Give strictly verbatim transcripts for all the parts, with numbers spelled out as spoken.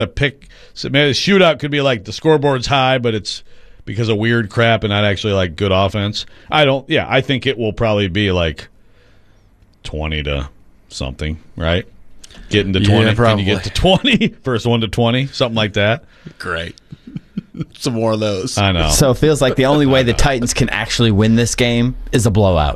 a pick. So maybe the shootout could be like the scoreboard's high, but it's because of weird crap and not actually like good offense. I don't. Yeah, I think it will probably be like twenty to something, right? Getting to twenty. Yeah, Can you get to twenty? First one to twenty, something like that. Great. Some more of those. I know. So it feels like the only way the Titans can actually win this game is a blowout.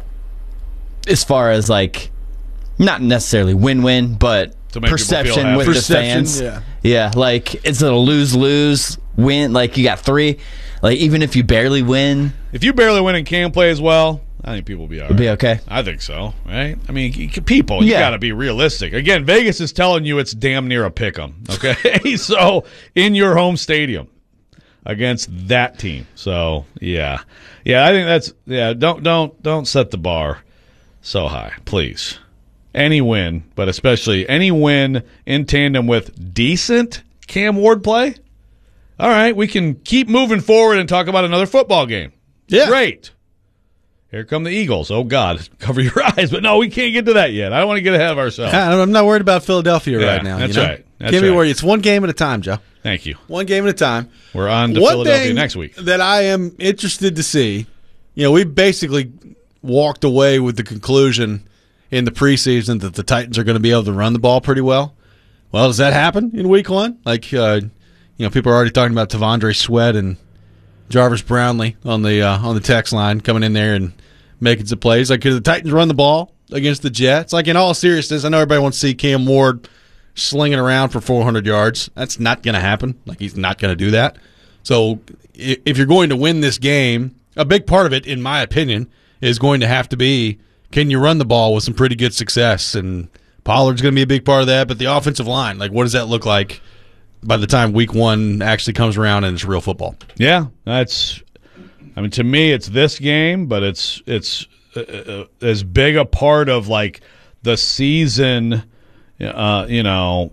As far as like, not necessarily win-win, but To make people feel perception happy. with Perception, the fans. yeah. Yeah, like it's a lose-lose win. Like you got three. Like even if you barely win, If you barely win and can play as well, I think people will be all right. it'll be okay. I think so, right? I mean, you- people, you Yeah. got to be realistic. Again, Vegas is telling you it's damn near a pick 'em, okay? So, in your home stadium against that team. So, yeah. Yeah, I think that's yeah, don't don't don't set the bar so high, please. Any win, but especially any win in tandem with decent Cam Ward play. All right, we can keep moving forward and talk about another football game. Yeah. Great. Here come the Eagles. Oh, God. Cover your eyes. But, no, we can't get to that yet. I don't want to get ahead of ourselves. I'm not worried about Philadelphia Yeah, right now. that's you know? right. That's Can't be right. worried. It's one game at a time, Joe. Thank you. One game at a time. We're on to One Philadelphia thing next week. that I am interested to see, you know, we basically walked away with the conclusion in the preseason that the Titans are going to be able to run the ball pretty well. Well, does that happen in week one? Like, uh, you know, people are already talking about Tavondre Sweat and Jarvis Brownlee on the uh, on the text line coming in there and making some plays. Like, could the Titans run the ball against the Jets? Like, in all seriousness, I know everybody wants to see Cam Ward slinging around for four hundred yards. That's not going to happen. Like, he's not going to do that. So, i- if you're going to win this game, a big part of it, in my opinion, is going to have to be, can you run the ball with some pretty good success? And Pollard's going to be a big part of that. But the offensive line, like, what does that look like by the time week one actually comes around and it's real football? Yeah, that's. I mean, to me, it's this game, but it's it's uh, uh, as big a part of like the season, uh, you know,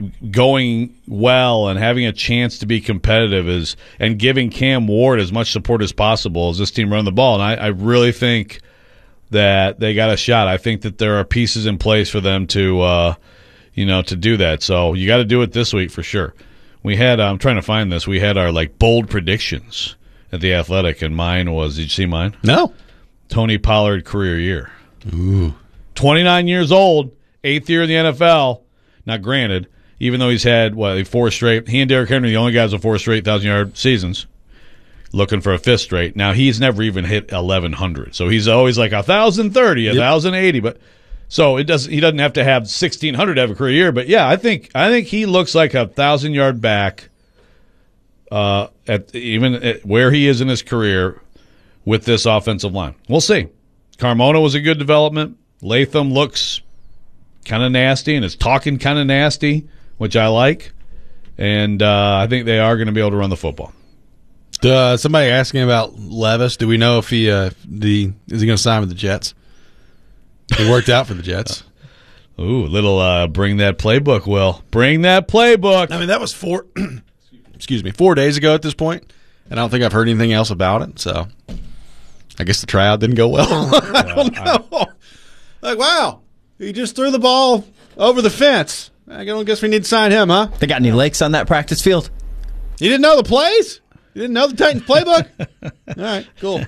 going well and having a chance to be competitive is, and giving Cam Ward as much support as possible as this team running the ball. And I, I really think that they got a shot. I think that there are pieces in place for them to, uh, you know, to do that. So you got to do it this week for sure. We had, I'm trying to find this. We had our like bold predictions at the Athletic, and mine was, did you see mine? No. Tony Pollard career year. Ooh. twenty-nine years old, eighth year in the N F L. Now, granted, even though he's had, what, four straight, he and Derrick Henry, the only guys with four straight thousand-yard seasons, looking for a fifth straight. Now, he's never even hit eleven hundred. So he's always like one thousand thirty, one thousand eighty. But so it doesn't. He doesn't have to have sixteen hundred to have a career year. But, yeah, I think I think he looks like a one thousand-yard back uh, at even at where he is in his career with this offensive line. We'll see. Carmona was a good development. Latham looks kind of nasty and is talking kind of nasty, which I like. And uh, I think they are going to be able to run the football. Uh, somebody asking about Levis. Do we know if he uh, the is he going to sign with the Jets? He worked out for the Jets. Ooh, little uh, bring that playbook, Will. Bring that playbook. I mean, that was four. excuse me, four days ago at this point, and I don't think I've heard anything else about it. So, I guess the tryout didn't go well. I don't know. Like, wow, he just threw the ball over the fence. I don't guess we need to sign him, huh? They got any lakes on that practice field? You didn't know the plays? You didn't know the Titans playbook? All right, cool.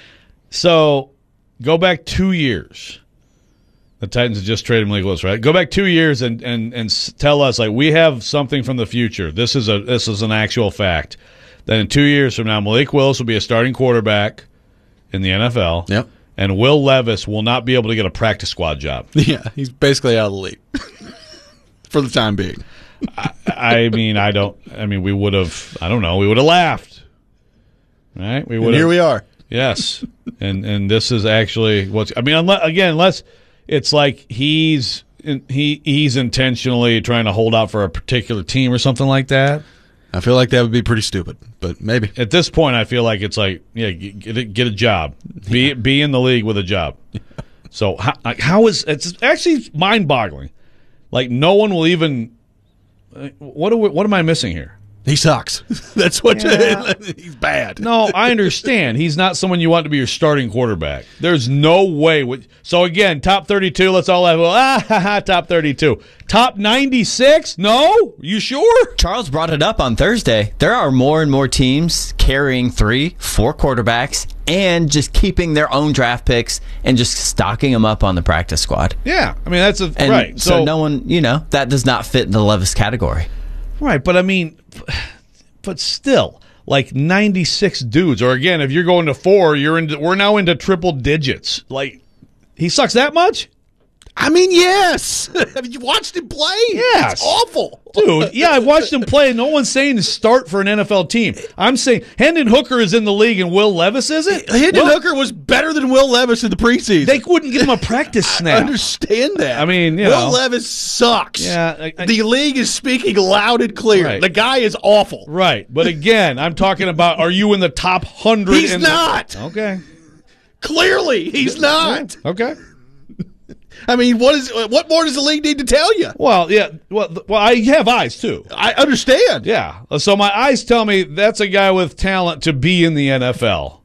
So, go back two years. The Titans have just traded Malik Willis, right? Go back two years and, and, and s- tell us, like, we have something from the future. This is a this is an actual fact. That in two years from now, Malik Willis will be a starting quarterback in the N F L. Yep. And Will Levis will not be able to get a practice squad job. Yeah, he's basically out of the league for the time being. I, I mean, I don't. I mean, we would have. I don't know. We would have laughed, right? We would. And here we are. Yes, and and this is actually what's. I mean, unless, again, unless it's like he's he he's intentionally trying to hold out for a particular team or something like that. I feel like that would be pretty stupid, but maybe. At this point, I feel like it's like, yeah, get a, get a job, be yeah. be in the league with a job. So how, like, how is it's actually mind boggling? Like no one will even. What do we, what am I missing here? He sucks. That's what Yeah. you, he's bad. No, I understand. He's not someone you want to be your starting quarterback. There's no way. With, so, again, top thirty-two, let's all have, well, ah, ha, ha, top thirty-two. Top ninety-six? No? You sure? Charles brought it up on Thursday. There are more and more teams carrying three, four quarterbacks and just keeping their own draft picks and just stocking them up on the practice squad. Yeah. I mean, that's a, And right. so, So, no one, you know, that does not fit in the Levis category. right, but I mean, but still, like ninety-six dudes. Or, again, if you're going to four, you're into, we're now into triple digits. Like, he sucks that much? I mean, yes. Have you watched him play? Yes. It's awful. Dude, yeah, I watched him play. No one's saying to start for an N F L team. I'm saying Hendon Hooker is in the league and Will Levis isn't? Hendon Will- Hooker was better than Will Levis in the preseason. They wouldn't give him a practice I snap. understand that. I mean, you Will know. Levis sucks. Yeah, I- I- the league is speaking loud and clear. Right. The guy is awful. Right, but again, I'm talking about, are you in the top one hundred? He's in the- not. Okay. Clearly, he's not. Okay. I mean, what is what more does the league need to tell you? Well, yeah. Well, th- well, I have eyes too. I understand. Yeah. So my eyes tell me that's a guy with talent to be in the N F L.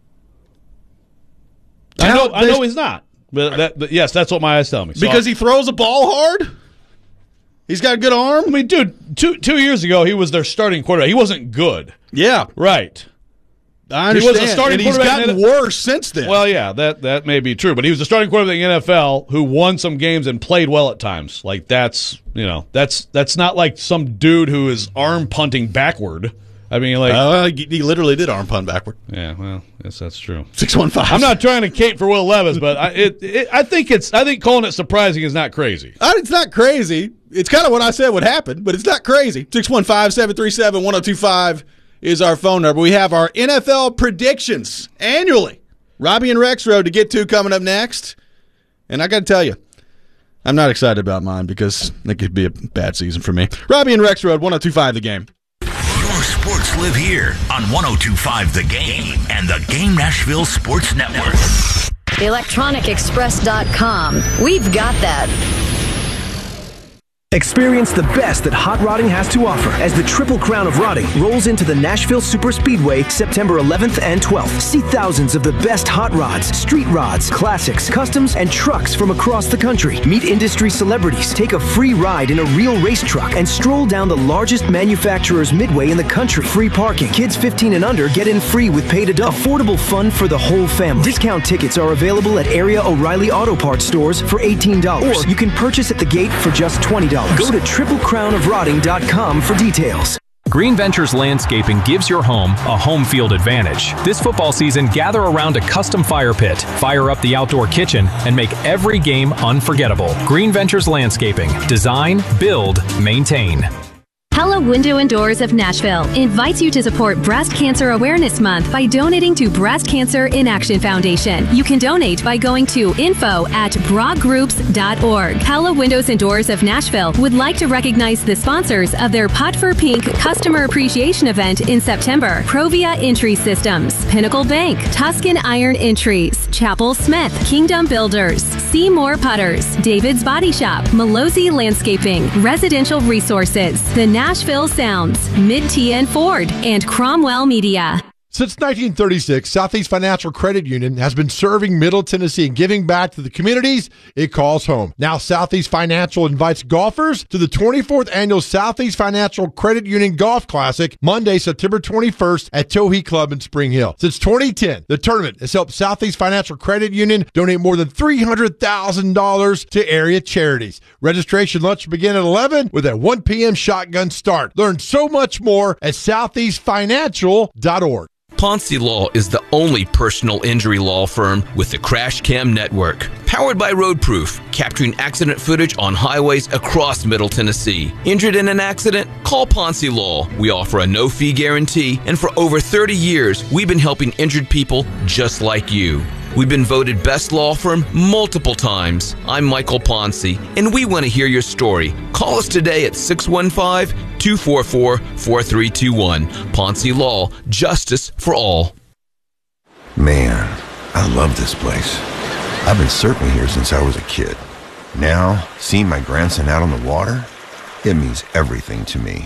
I know. Talent I know based- he's not. But, that, but yes, that's what my eyes tell me. So Because I- he throws a ball hard? He's got a good arm? I mean, dude, two two years ago he was their starting quarterback. He wasn't good. Yeah. Right. I He was understand. a starting and he's quarterback gotten in the- worse since then. Well, yeah, that that may be true, but he was the starting quarterback in the N F L who won some games and played well at times. Like that's you know that's that's not like some dude who is arm punting backward. I mean, like uh, he he literally did arm punt backward. yeah, well, yes, that's true. six one five. I'm not trying to cape for Will Levis, but I it, it I think it's I think calling it surprising is not crazy. Uh, It's not crazy. It's kind of what I said would happen, but it's not crazy. six one five, seven three seven, one oh two five is our phone number. We have our N F L predictions annually. Robbie and Rex Road to get to coming up next. And I got to tell you, I'm not excited about mine because it could be a bad season for me. Robbie and Rex Road, one oh two five The Game. Your sports live here on one oh two five The Game and the Game Nashville Sports Network. electronic express dot com. We've got that. Experience the best that hot rodding has to offer as the Triple Crown of Rodding rolls into the Nashville Super Speedway September eleventh and twelfth. See thousands of the best hot rods, street rods, classics, customs, and trucks from across the country. Meet industry celebrities, take a free ride in a real race truck, and stroll down the largest manufacturer's midway in the country. Free parking. Kids fifteen and under get in free with paid adult. Affordable fun for the whole family. Discount tickets are available at area O'Reilly Auto Parts stores for eighteen dollars. Or you can purchase at the gate for just twenty dollars. Go to triple crown of rodding dot com for details. Green Ventures Landscaping gives your home a home field advantage. This football season, gather around a custom fire pit, fire up the outdoor kitchen, and make every game unforgettable. Green Ventures Landscaping. Design, build, maintain. Hello Window and Doors of Nashville invites you to support Breast Cancer Awareness Month by donating to Breast Cancer in Action Foundation. You can donate by going to info at broad groups dot org. Hello Windows and Doors of Nashville would like to recognize the sponsors of their Putt for Pink Customer Appreciation Event in September. Provia Entry Systems, Pinnacle Bank, Tuscan Iron Entries, Chapel Smith, Kingdom Builders, Seymour Putters, David's Body Shop, Malozzi Landscaping, Residential Resources, The Nashville Sounds, Mid-T and Ford, and Cromwell Media. Since nineteen thirty-six, Southeast Financial Credit Union has been serving Middle Tennessee and giving back to the communities it calls home. Now, Southeast Financial invites golfers to the twenty-fourth Annual Southeast Financial Credit Union Golf Classic, Monday, September twenty-first at Towhee Club in Spring Hill. Since twenty ten, the tournament has helped Southeast Financial Credit Union donate more than three hundred thousand dollars to area charities. Registration lunch begin at eleven with a one p.m. shotgun start. Learn so much more at southeast financial dot org. Ponce Law is the only personal injury law firm with the Crash Cam Network. Powered by Roadproof, capturing accident footage on highways across Middle Tennessee. Injured in an accident? Call Ponce Law. We offer a no-fee guarantee, and for over thirty years, we've been helping injured people just like you. We've been voted best law firm multiple times. I'm Michael Ponce, and we want to hear your story. Call us today at six one five, two four four, four three two one. Ponce Law, justice for all. Man, I love this place. I've been surfing here since I was a kid. Now, seeing my grandson out on the water, it means everything to me.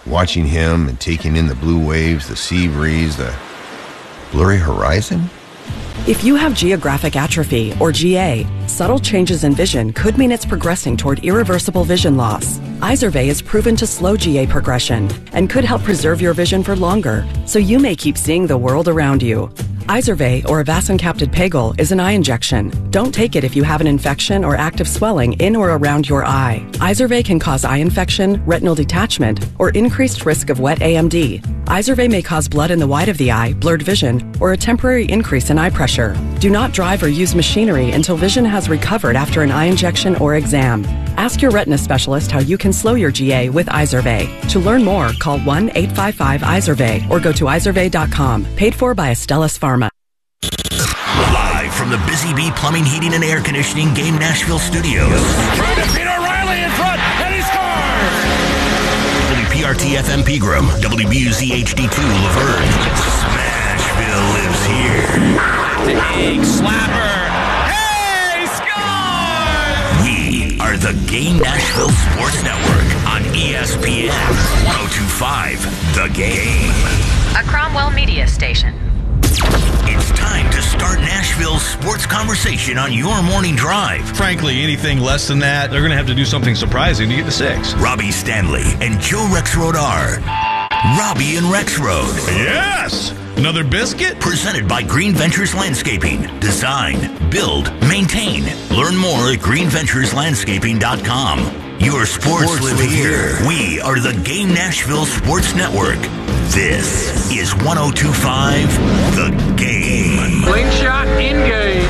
watching him and taking in the blue waves, the sea breeze, the blurry horizon. If you have geographic atrophy, or G A, subtle changes in vision could mean it's progressing toward irreversible vision loss. Izervay is proven to slow G A progression and could help preserve your vision for longer, so you may keep seeing the world around you. Izervay, or avacincaptad pegol, is an eye injection. Don't take it if you have an infection or active swelling in or around your eye. Izervay can cause eye infection, retinal detachment, or increased risk of wet A M D. Izervay may cause blood in the white of the eye, blurred vision, or a temporary increase in eye pressure. Do not drive or use machinery until vision has recovered after an eye injection or exam. Ask your retina specialist how you can slow your G A with Izervay. To learn more, call one eight five five Izervay or go to izervay dot com. Paid for by Astellas Pharma. Live from the Busy Bee Plumbing, Heating, and Air Conditioning Game Nashville Studios. Trying to beat O'Reilly in front, and he scores! W P R T F M Pegram, W B U Z H D two Laverne. Smashville lives here. Big slapper. Hey, scores! We are the Game Nashville Sports Network on E S P N one oh two point five The Game. A Cromwell media station. It's time to start Nashville's sports conversation on your morning drive. Frankly, anything less than that, they're going to have to do something surprising to get to six. Robbie Stanley and Joe Rexrode are Robbie and Rexrode. Yes! Another biscuit? Presented by Green Ventures Landscaping. Design, build, maintain. Learn more at green ventures landscaping dot com. Your sports, sports live, live here. here. We are the Game Nashville Sports Network. This is one oh two point five The Game. Slingshot in-game.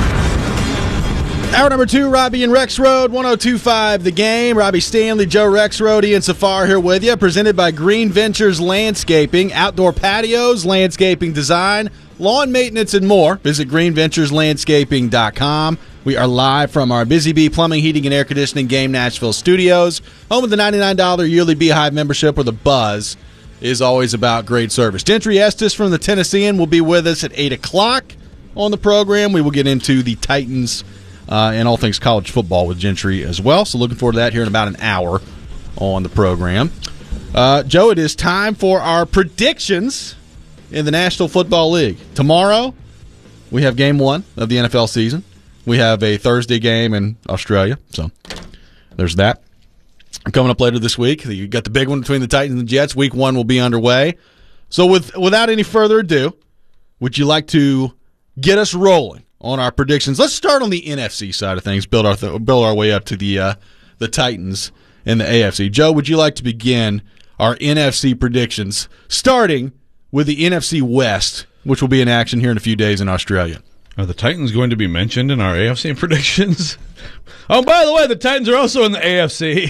Hour number two, Robbie and Rexrode, one oh two point five The Game. Robbie Stanley, Joe Rexrode, Ian Safar here with you. Presented by Green Ventures Landscaping. Outdoor patios, landscaping design, lawn maintenance, and more. Visit green ventures landscaping dot com. We are live from our Busy Bee Plumbing, Heating, and Air Conditioning Game Nashville studios. Home of the ninety-nine dollars yearly Beehive membership, where the buzz is always about great service. Gentry Estes from the Tennessean will be with us at eight o'clock on the program. We will get into the Titans uh, and all things college football with Gentry as well. So looking forward to that here in about an hour on the program. Uh, Joe, it is time for our predictions in the National Football League. Tomorrow, we have game one of the N F L season. We have a Thursday game in Australia, so there's that. Coming up later this week, you got the big one between the Titans and the Jets. Week one will be underway. So with without any further ado, would you like to get us rolling on our predictions? Let's start on the N F C side of things, build our th- build our way up to the uh, the Titans and the A F C. Joe, would you like to begin our N F C predictions, starting with the N F C West, which will be in action here in a few days in Australia? Are the Titans going to be mentioned in our A F C predictions? Oh, by the way, the Titans are also in the A F C.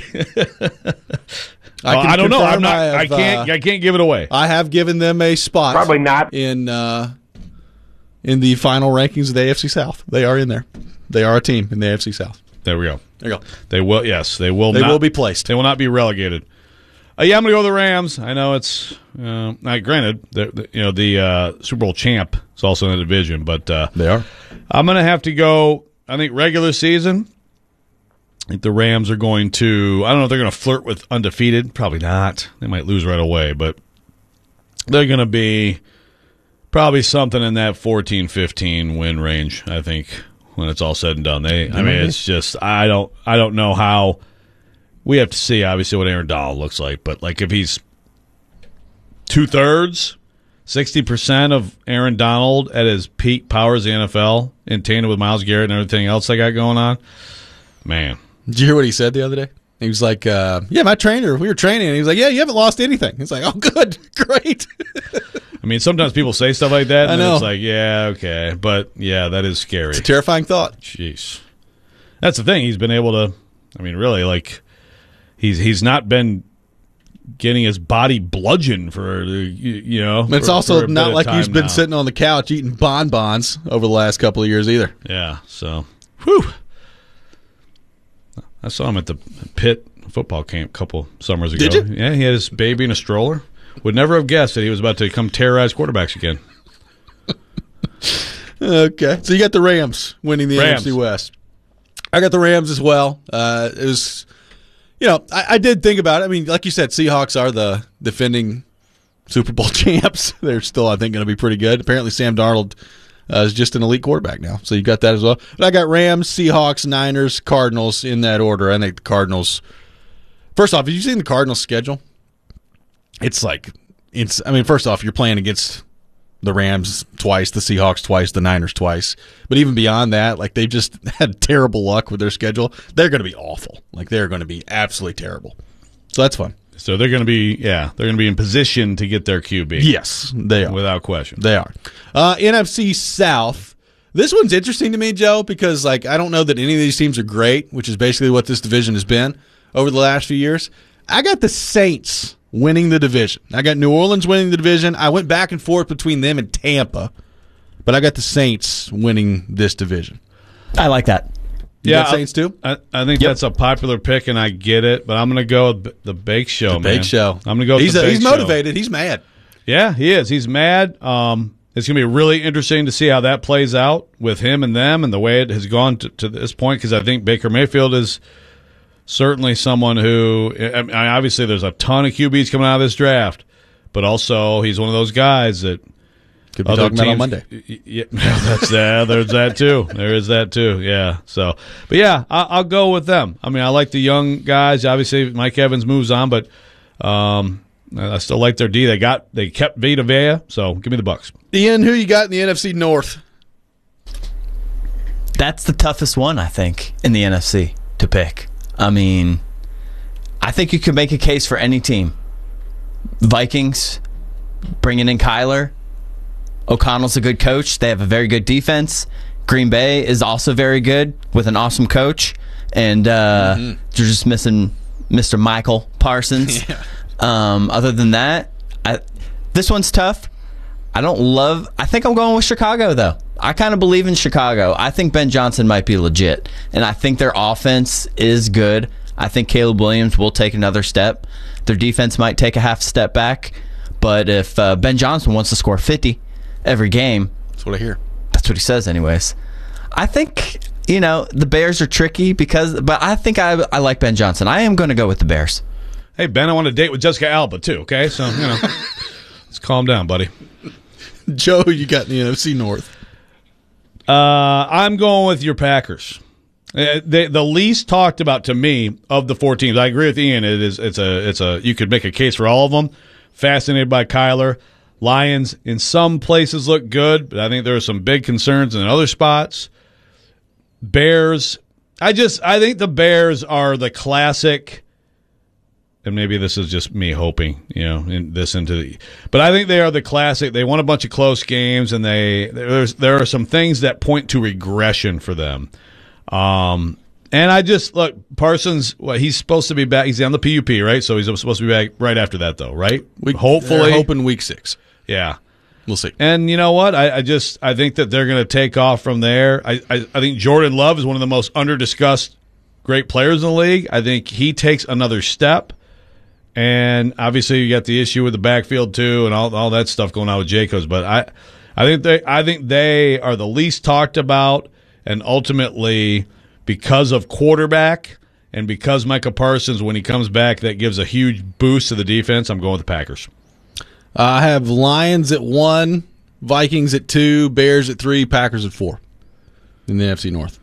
I, oh, I don't know. I'm not. I, have, I can't. Uh, I can't give it away. I have given them a spot. Probably not in uh, in the final rankings of the A F C South. They are in there. They are a team in the A F C South. There we go. There you go. They will. Yes, they will. They not, will be placed. They will not be relegated. Uh, yeah, I'm going to go with the Rams. I know it's uh, not granted. The, you know the uh, Super Bowl champ is also in the division, but uh, they are. I'm going to have to go. I think regular season. I think the Rams are going to. I don't know if they're going to flirt with undefeated. Probably not. They might lose right away, but they're going to be probably something in that fourteen, fifteen win range. I think when it's all said and done. They. I mean, it's just. I don't. I don't know how. We have to see, obviously, what Aaron Donald looks like. But, like, if he's two-thirds, sixty percent of Aaron Donald at his peak powers in the N F L, in tandem with Myles Garrett and everything else they got going on, man. Did you hear what he said the other day? He was like, uh, yeah, my trainer, we were training. And he was like, yeah, you haven't lost anything. He's like, oh, good, great. I mean, sometimes people say stuff like that, and I know. Then it's like, yeah, okay. But, yeah, that is scary. It's a terrifying thought. Jeez. That's the thing. He's been able to, I mean, really, like, He's he's not been getting his body bludgeoned for, you, you know. It's for, also for not like he's been now. sitting on the couch eating bonbons over the last couple of years either. Yeah, so, whew. I saw him at the Pitt football camp a couple summers ago. Did you? Yeah, he had his baby in a stroller. Would never have guessed that he was about to come terrorize quarterbacks again. Okay, so you got the Rams winning the Rams. N F C West. I got the Rams as well. Uh, it was... you know, I, I did think about it. I mean, like you said, Seahawks are the defending Super Bowl champs. They're still, I think, going to be pretty good. Apparently, Sam Darnold uh, is just an elite quarterback now, so you got that as well. But I got Rams, Seahawks, Niners, Cardinals in that order. I think the Cardinals. First off, have you seen the Cardinals' schedule? It's like it's. I mean, first off, you're playing against the Rams twice, the Seahawks twice, the Niners twice. But even beyond that, like they just had terrible luck with their schedule. They're going to be awful. Like they're going to be absolutely terrible. So that's fun. So they're going to be, yeah, they're going to be in position to get their Q B. Yes, they are. Without question. They are. Uh, N F C South. This one's interesting to me, Joe, because like I don't know that any of these teams are great, which is basically what this division has been over the last few years. I got the Saints winning the division. I got New Orleans winning the division. I went back and forth between them and Tampa, but I got the Saints winning this division. I like that. You yeah, got Saints too? I, I think yep. that's a popular pick, and I get it, but I'm going to go with the Bake Show, the man. Bake Show. I'm going to go with he's the a, Bake He's Show. motivated. He's mad. Yeah, he is. He's mad. Um, it's going to be really interesting to see how that plays out with him and them and the way it has gone to, to this point, because I think Baker Mayfield is certainly someone who, I mean, obviously there's a ton of Q Bs coming out of this draft, but also he's one of those guys that could be other talking teams, about on Monday. Yeah, that's that. There's that too. There is that too. Yeah. So, but yeah, I, I'll go with them. I mean, I like the young guys. Obviously, Mike Evans moves on, but um, I still like their D. They got they kept Vita Vea, so give me the Bucks. Ian, who you got in the N F C North? That's the toughest one, I think, in the N F C to pick. I mean, I think you could make a case for any team. Vikings, bringing in Kyler. O'Connell's a good coach. They have a very good defense. Green Bay is also very good with an awesome coach. And uh, mm-hmm. they're just missing Mister Michael Parsons. yeah. um, other than that, I, this one's tough. I don't love – I think I'm going with Chicago, though. I kind of believe in Chicago. I think Ben Johnson might be legit, and I think their offense is good. I think Caleb Williams will take another step. Their defense might take a half step back, but if uh, Ben Johnson wants to score fifty every game, that's what I hear. That's what he says, anyways. I think you know the Bears are tricky because, but I think I I like Ben Johnson. I am going to go with the Bears. Hey Ben, I want to date with Jessica Alba too. Okay, so you know, let's calm down, buddy. Joe, you got in the N F C North. Uh, I'm going with your Packers. Uh, they, the least talked about to me of the four teams. I agree with Ian. It is. It's a. It's a. You could make a case for all of them. Fascinated by Kyler. Lions in some places look good, but I think there are some big concerns in other spots. Bears. I just. I think the Bears are the classic. And maybe this is just me hoping, you know, in this into the. But I think they are the classic. They won a bunch of close games, and they there's there are some things that point to regression for them. Um, and I just look Parsons. Well, he's supposed to be back. He's on the P U P, right? So he's supposed to be back right after that, though, right? We, Hopefully, hoping week six. Yeah, we'll see. And you know what? I, I just I think that they're going to take off from there. I, I I think Jordan Love is one of the most under discussed great players in the league. I think he takes another step. And obviously, you got the issue with the backfield too, and all all that stuff going on with Jacobs. But I, I think they, I think they are the least talked about, and ultimately, because of quarterback and because Micah Parsons, when he comes back, that gives a huge boost to the defense. I'm going with the Packers. Uh, I have Lions at one, Vikings at two, Bears at three, Packers at four in the N F C North.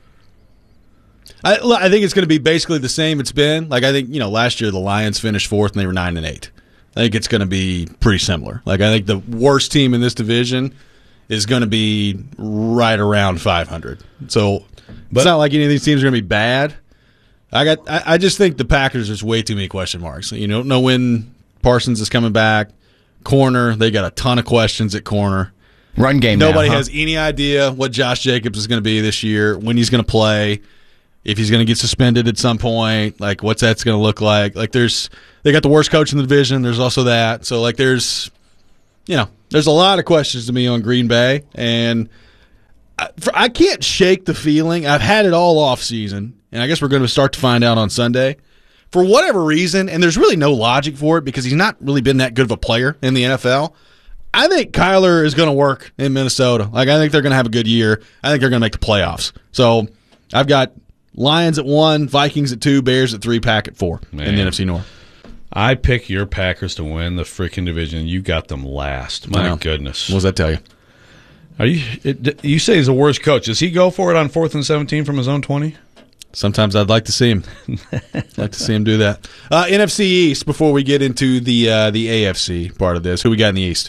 I, I think it's going to be basically the same it's been. Like I think you know, last year the Lions finished fourth and they were nine and eight. I think it's going to be pretty similar. Like I think the worst team in this division is going to be right around five hundred. So but, it's not like any of these teams are going to be bad. I got. I, I just think the Packers. There's way too many question marks. You don't know when Parsons is coming back. Corner, they got a ton of questions at corner. Run game. Nobody now, huh? has any idea what Josh Jacobs is going to be this year. When he's going to play. If he's going to get suspended at some point, like what's that's going to look like? Like there's, they got the worst coach in the division. There's also that. So like there's, you know, there's a lot of questions to me on Green Bay, and I, for, I can't shake the feeling. I've had it all off season, and I guess we're going to start to find out on Sunday. For whatever reason, and there's really no logic for it because he's not really been that good of a player in the N F L. I think Kyler is going to work in Minnesota. Like I think they're going to have a good year. I think they're going to make the playoffs. So I've got Lions at one, Vikings at two, Bears at three, Pack at four Man. in the N F C North. I pick your Packers to win the freaking division. You got them last. My Wow. goodness. What does that tell you? Are you? It, you say he's the worst coach. Does he go for it on fourth and seventeen from his own twenty? Sometimes I'd like to see him. I'd like to see him do that. Uh, N F C East, before we get into the uh, the A F C part of this, who we got in the East?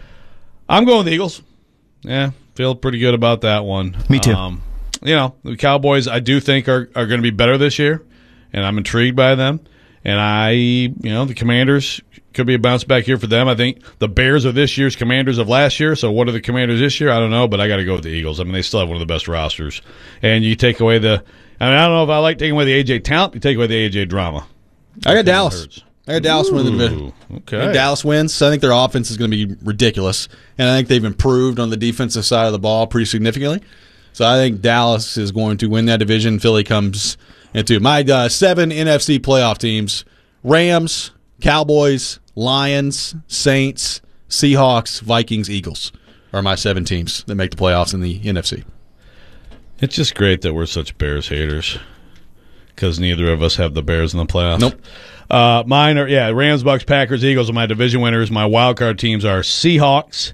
I'm going with the Eagles. Yeah, feel pretty good about that one. Me too. Um, you know, the Cowboys, I do think are, are going to be better this year, and I'm intrigued by them. And I, you know, the Commanders could be a bounce back year for them. I think the Bears are this year's Commanders of last year. So what are the Commanders this year? I don't know, but I got to go with the Eagles. I mean, they still have one of the best rosters. And you take away the, I mean, I don't know if I like taking away the A J talent. You take away the A J drama. I got Dallas. I got Dallas winning the division. Okay. I think Dallas wins. So I think their offense is going to be ridiculous. And I think they've improved on the defensive side of the ball pretty significantly. So I think Dallas is going to win that division. Philly comes into my uh, seven N F C playoff teams: Rams, Cowboys, Lions, Saints, Seahawks, Vikings, Eagles are my seven teams that make the playoffs in the N F C. It's just great that we're such Bears haters because neither of us have the Bears in the playoffs. Nope. Uh, mine are, yeah, Rams, Bucks, Packers, Eagles are my division winners. My wild card teams are Seahawks,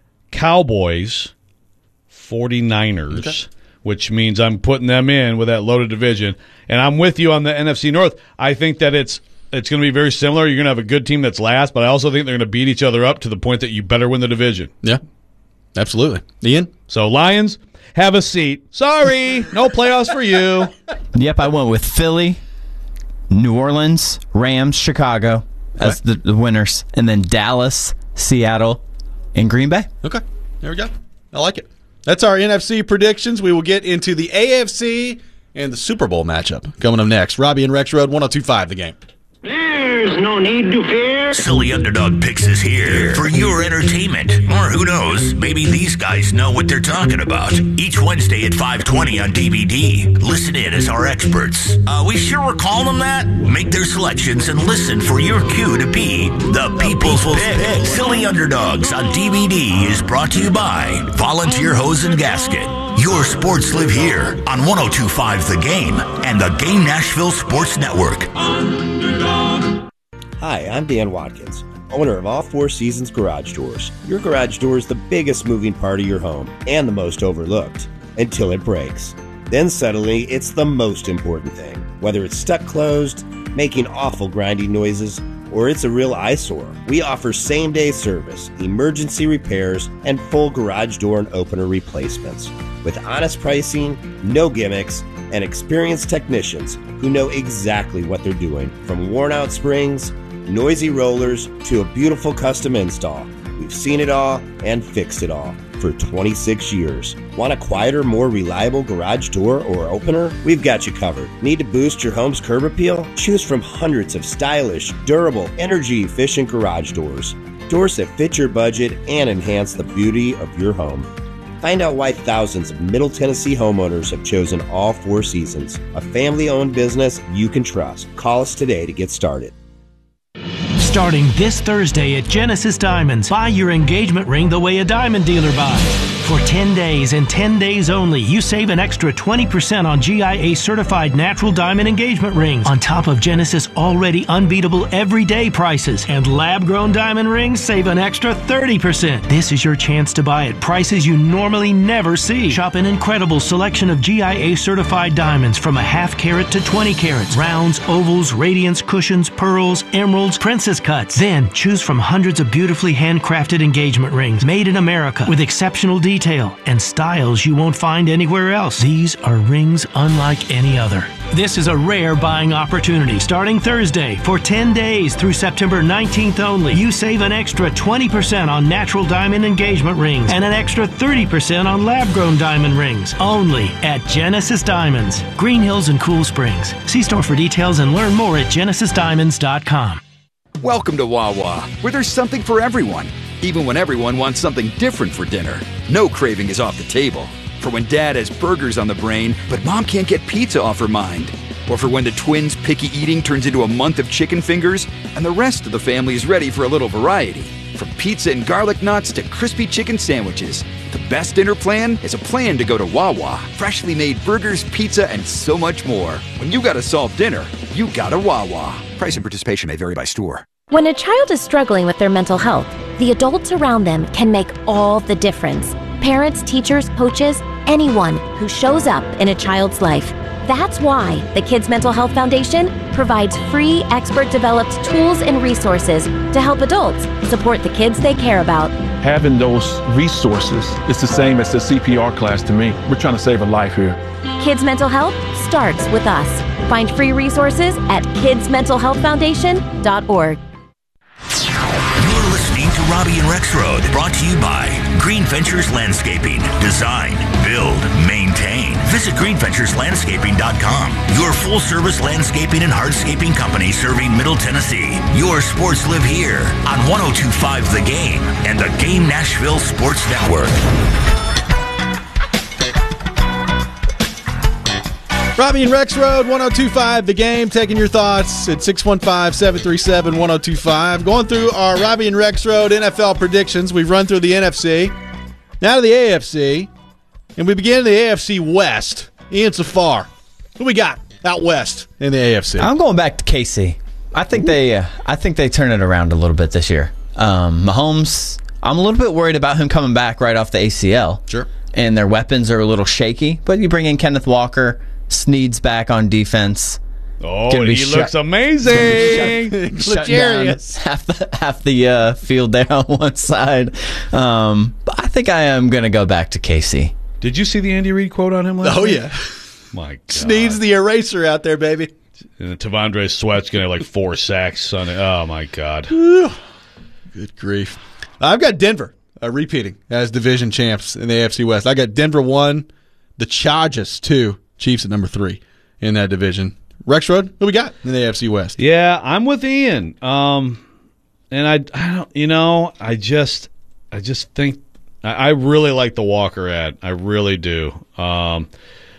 Cowboys, forty-niners, okay. Which means I'm putting them in with that loaded division. And I'm with you on the N F C North. I think that it's it's going to be very similar. You're going to have a good team that's last, but I also think they're going to beat each other up to the point that you better win the division. Yeah, absolutely. Ian? So, Lions, have a seat. Sorry, no playoffs for you. Yep, I went with Philly, New Orleans, Rams, Chicago as okay. the, the winners, and then Dallas, Seattle, and Green Bay. Okay, there we go. I like it. That's our N F C predictions. We will get into the A F C and the Super Bowl matchup coming up next. Robbie and Rex Road, one oh two point five The Game. There's no need to fear. Silly Underdog Picks is here for your entertainment. Or who knows, maybe these guys know what they're talking about. Each Wednesday at five twenty on D V D. Listen in as our experts. Uh, we sure we're calling them that? Make their selections and listen for your cue to be the People's Pick. Silly Underdogs on D V D is brought to you by Volunteer Hose and Gasket. Your sports live here on one oh two point five The Game and the Game Nashville Sports Network. Hi, I'm Dan Watkins, owner of All Four Seasons Garage Doors. Your garage door is the biggest moving part of your home and the most overlooked until it breaks. Then suddenly, it's the most important thing. Whether it's stuck closed, making awful grinding noises, or it's a real eyesore, we offer same-day service, emergency repairs, and full garage door and opener replacements. With honest pricing, no gimmicks, and experienced technicians who know exactly what they're doing. From worn-out springs, noisy rollers, to a beautiful custom install. We've seen it all and fixed it all for twenty-six years. Want a quieter, more reliable garage door or opener? We've got you covered. Need to boost your home's curb appeal? Choose from hundreds of stylish, durable, energy-efficient garage doors. Doors that fit your budget and enhance the beauty of your home. Find out why thousands of Middle Tennessee homeowners have chosen All Four Seasons, a family-owned business you can trust. Call us today to get started. Starting this Thursday at Genesis Diamonds, buy your engagement ring the way a diamond dealer buys. For ten days and ten days only, you save an extra twenty percent on G I A certified natural diamond engagement rings, on top of Genesis already unbeatable everyday prices. And lab-grown diamond rings save an extra thirty percent. This is your chance to buy at prices you normally never see. Shop an incredible selection of G I A certified diamonds from a half carat to twenty carats. Rounds, ovals, radiance, cushions, pearls, emeralds, princess cuts. Then choose from hundreds of beautifully handcrafted engagement rings made in America with exceptional detail and styles you won't find anywhere else. These are rings unlike any other. This is a rare buying opportunity. Starting Thursday for ten days through September nineteenth only, you save an extra twenty percent on natural diamond engagement rings and an extra thirty percent on lab-grown diamond rings. Only at Genesis Diamonds, Green Hills and Cool Springs. See store for details and learn more at genesis diamonds dot com. Welcome to Wawa, where there's something for everyone, even when everyone wants something different for dinner. No craving is off the table. For when Dad has burgers on the brain, but Mom can't get pizza off her mind. Or for when the twins' picky eating turns into a month of chicken fingers, and the rest of the family is ready for a little variety. From pizza and garlic knots to crispy chicken sandwiches, The best dinner plan is a plan to go to Wawa. Freshly made burgers, pizza, and so much more. When you gotta solve dinner, you gotta Wawa. Price and participation may vary by store. When a child is struggling with their mental health, the adults around them can make all the difference. Parents, teachers, coaches, anyone who shows up in a child's life. That's why the Kids Mental Health Foundation provides free, expert-developed tools and resources to help adults support the kids they care about. Having those resources is the same as the C P R class to me. We're trying to save a life here. Kids Mental Health starts with us. Find free resources at kids mental health foundation dot org. You're listening to Robbie and Rex Road, brought to you by Green Ventures Landscaping. Design, build, maintain. Visit green ventures landscaping dot com. Your full-service landscaping and hardscaping company serving Middle Tennessee. Your sports live here on one oh two point five The Game and the Game Nashville Sports Network. Robbie and Rex Road, one oh two point five The Game, taking your thoughts at six one five, seven three seven, one oh two five. Going through our Robbie and Rex Road N F L predictions. We've run through the N F C, now to the A F C, and we begin in the A F C West. Ian Safar, who we got out west in the A F C? I'm going back to K C. I think Ooh. they, uh, I think they turn it around a little bit this year. Um, Mahomes, I'm a little bit worried about him coming back right off the A C L. Sure. And their weapons are a little shaky, but you bring in Kenneth Walker. Sneed's back on defense. Oh, and he shut, looks amazing. Shut, shut down half the half the uh, field there on one side. Um, but I think I am going to go back to K C. Did you see the Andy Reid quote on him last Oh, week? yeah. My God. Sneed's the eraser out there, baby. And Tavondre Sweat's going to have like four sacks on it. Oh, my God. Good grief. I've got Denver uh, repeating as division champs in the A F C West. I got Denver one, the Chargers two. Chiefs at number three in that division. Rex Road, who we got in the A F C West? Yeah, I'm with Ian. Um, and I, I don't, you know, I just, I just think I, I really like the Walker ad. I really do. Um,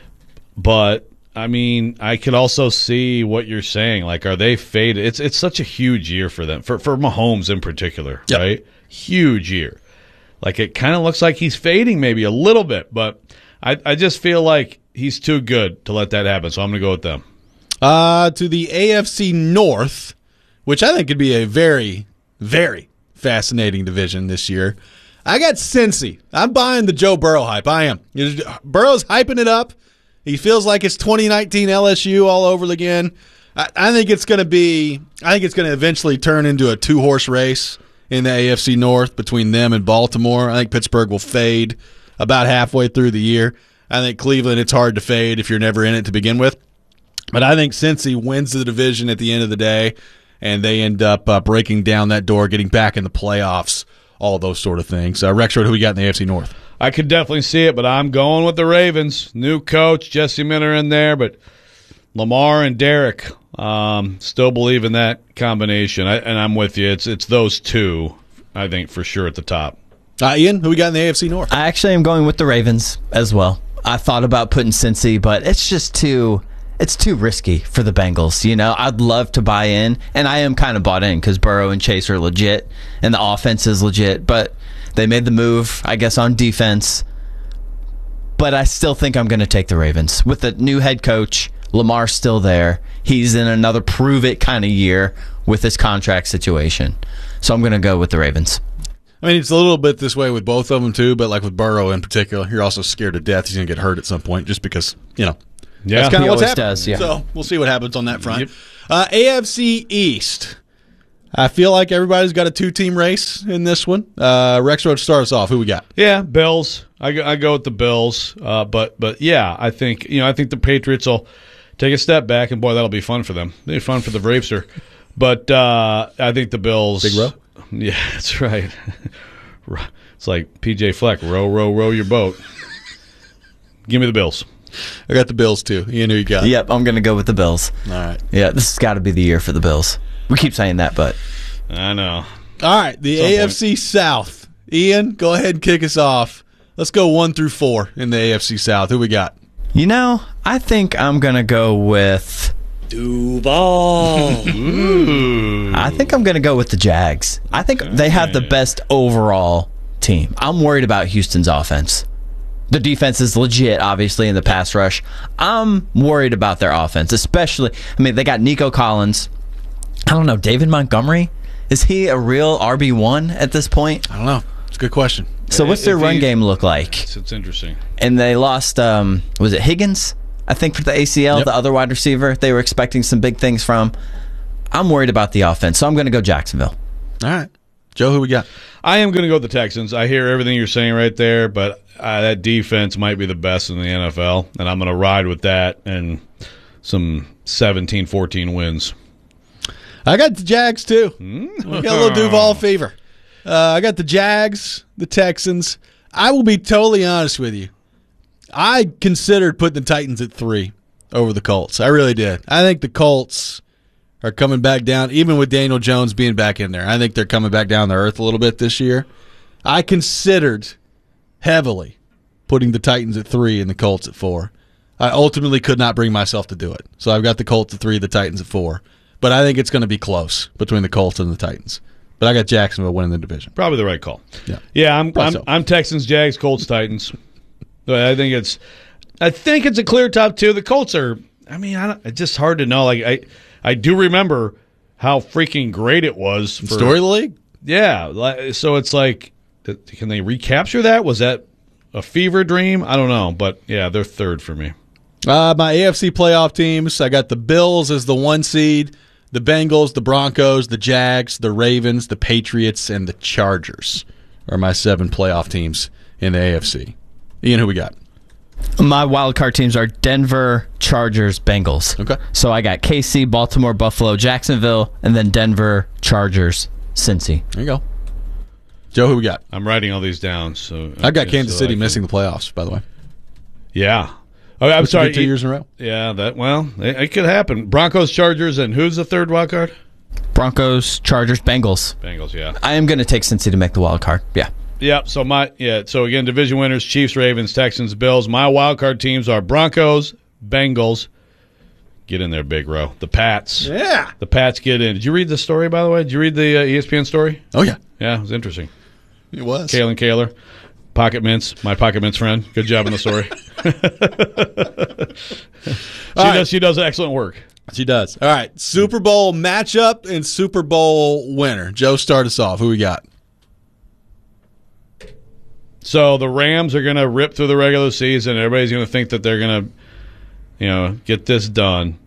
but I mean, I could also see what you're saying. Like, are they faded? It's it's such a huge year for them, for for Mahomes in particular, yep. right? Huge year. Like, it kind of looks like he's fading maybe a little bit, but I I just feel like he's too good to let that happen, so I'm going to go with them. Uh, to the A F C North, which I think could be a very, very fascinating division this year. I got Cincy. I'm buying the Joe Burrow hype. I am. Burrow's hyping it up. He feels like it's twenty nineteen L S U all over again. I, I think it's going to be. I think it's going to eventually turn into a two-horse race in the A F C North between them and Baltimore. I think Pittsburgh will fade about halfway through the year. I think Cleveland, it's hard to fade if you're never in it to begin with. But I think Cincy wins the division at the end of the day, and they end up uh, breaking down that door, getting back in the playoffs, all those sort of things. Uh, Rex Road, who we got in the A F C North? I could definitely see it, but I'm going with the Ravens. New coach, Jesse Miller in there, but Lamar and Derek, um, still believe in that combination. I, and I'm with you. It's, it's those two, I think, for sure at the top. Uh, Ian, who we got in the A F C North? I actually am going with the Ravens as well. I thought about putting Cincy, but it's just too it's too risky for the Bengals. You know, I'd love to buy in, and I am kind of bought in because Burrow and Chase are legit, and the offense is legit, but they made the move, I guess, on defense. But I still think I'm going to take the Ravens. With the new head coach, Lamar's still there. He's in another prove-it kind of year with his contract situation. So I'm going to go with the Ravens. I mean, it's a little bit this way with both of them, too, but like with Burrow in particular, you're also scared to death he's going to get hurt at some point just because, you know, yeah, that's kind of what's happening. Does, yeah. So we'll see what happens on that front. Yep. Uh, A F C East. I feel like everybody's got a two-team race in this one. Uh, Rex Road, start us off. Who we got? Yeah, Bills. I go, I go with the Bills. Uh, but, but yeah, I think, you know, I think the Patriots will take a step back, and boy, that'll be fun for them. It'll be fun for the Vrapester. But uh, I think the Bills. Big row? Yeah, that's right. It's like P J Fleck, row, row, row your boat. Give me the Bills. I got the Bills, too. Ian, who you got? Yep, I'm going to go with the Bills. All right. Yeah, this has got to be the year for the Bills. We keep saying that, but. I know. All right, the A F C point. South. Ian, go ahead and kick us off. Let's go one through four in the A F C South. Who we got? You know, I think I'm going to go with. Duval. Ooh. I think I'm going to go with the Jags. I think okay. they have the best overall team. I'm worried about Houston's offense. The defense is legit, obviously, in the pass rush. I'm worried about their offense, especially. I mean, they got Nico Collins. I don't know, David Montgomery? Is he a real R B one at this point? I don't know. It's a good question. So what's their If run he- game look like? It's, it's interesting. And they lost, um, was it Higgins? I think for the A C L, Yep. the other wide receiver. They were expecting some big things from. I'm worried about the offense, so I'm going to go Jacksonville. All right. Joe, who we got? I am going to go with the Texans. I hear everything you're saying right there, but uh, that defense might be the best in the N F L, and I'm going to ride with that and some seventeen fourteen wins. I got the Jags, too. We got a little Duval fever. Uh, I got the Jags, the Texans. I will be totally honest with you. I considered putting the Titans at three over the Colts. I really did. I think the Colts are coming back down, even with Daniel Jones being back in there. I think they're coming back down to earth a little bit this year. I considered heavily putting the Titans at three and the Colts at four. I ultimately could not bring myself to do it. So I've got the Colts at three, the Titans at four. But I think it's going to be close between the Colts and the Titans. But I got Jacksonville winning the division. Probably the right call. Yeah, yeah. I'm Probably I'm, so. I'm Texans, Jags, Colts, Titans. But I think it's I think it's a clear top two. The Colts are. I mean, I don't, it's just hard to know. Like I I do remember how freaking great it was for Story of the league. Yeah. li- So it's like, can they recapture that? Was that a fever dream? I don't know. But yeah, they're third for me. Uh, my A F C playoff teams, I got the Bills as the one seed, the Bengals, the Broncos, the Jags, the Ravens, the Patriots, and the Chargers are my seven playoff teams in the A F C. Ian, who we got? My wild card teams are Denver, Chargers, Bengals. Okay. So I got K C, Baltimore, Buffalo, Jacksonville, and then Denver, Chargers, Cincy. There you go. Joe, who we got? I'm writing all these down. So I got so Kansas I City can- missing the playoffs, by the way. Yeah. Oh, I'm Which would sorry. be two years in a row. Yeah, that well, it, it could happen. Broncos, Chargers, and who's the third wild card? Broncos, Chargers, Bengals. Bengals, yeah. I am going to take Cincy to make the wild card. Yeah. Yeah, so my yeah, so again, division winners, Chiefs, Ravens, Texans, Bills. My wild card teams are Broncos, Bengals. Get in there, Big Row. The Pats. Yeah. The Pats get in. Did you read the story, by the way? Did you read the uh, E S P N story? Oh, yeah. Yeah, it was interesting. It was. Kalen Kaler, Pocket Mints, my Pocket Mints friend. Good job in the story. she right. does she does excellent work. She does. All right. Super Bowl matchup and Super Bowl winner. Joe, start us off. Who we got? So the Rams are going to rip through the regular season. Everybody's going to think that they're going to, you know, get this done.